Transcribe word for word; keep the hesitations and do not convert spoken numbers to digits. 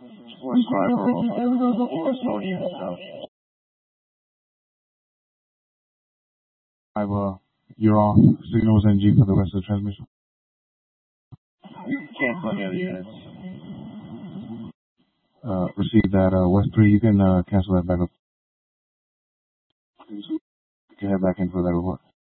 Voice driver, there we go, the horse phone you have. I've, uh, you're off. Signals N G for the rest of the transmission. You can cancel any other units. Uh, receive that, uh, West three, you can, uh, cancel that back up. You can head back in for that report.